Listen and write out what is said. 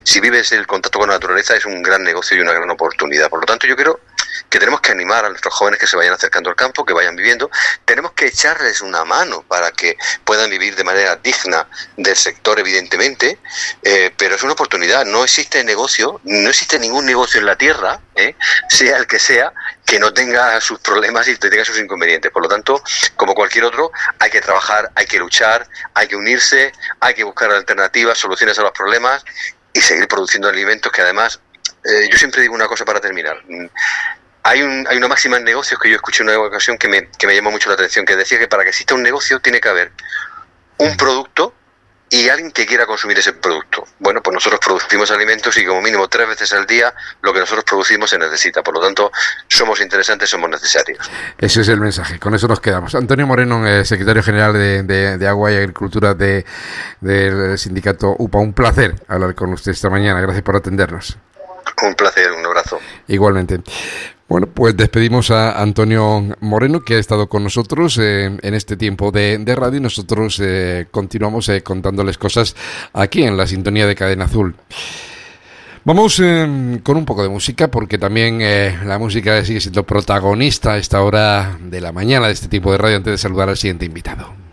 si vives el contacto con la naturaleza, es un gran negocio y una gran oportunidad. Por lo tanto, yo creo que tenemos que animar a nuestros jóvenes que se vayan acercando al campo, que vayan viviendo. Tenemos que echarles una mano para que puedan vivir de manera digna del sector, evidentemente, pero es una oportunidad. No existe negocio, no existe ningún negocio en la tierra, sea el que sea, que no tenga sus problemas y tenga sus inconvenientes. Por lo tanto, como cualquier otro, hay que trabajar, hay que luchar, hay que unirse, hay que buscar alternativas, soluciones a los problemas y seguir produciendo alimentos que además, yo siempre digo una cosa para terminar. Hay una máxima en negocios que yo escuché en una ocasión que me llamó mucho la atención, que decía que para que exista un negocio tiene que haber un producto y alguien que quiera consumir ese producto. Bueno, pues nosotros producimos alimentos y como mínimo 3 veces al día lo que nosotros producimos se necesita. Por lo tanto, somos interesantes, somos necesarios. Ese es el mensaje, con eso nos quedamos. Antonio Moreno, secretario general de Agua y Agricultura del sindicato UPA. Un placer hablar con usted esta mañana. Gracias por atendernos. Un placer, un abrazo. Igualmente. Bueno, pues despedimos a Antonio Moreno, que ha estado con nosotros en este tiempo de radio, y nosotros continuamos contándoles cosas aquí en la sintonía de Cadena Azul. Vamos con un poco de música, porque también la música sigue siendo protagonista a esta hora de la mañana de este tiempo de radio, antes de saludar al siguiente invitado.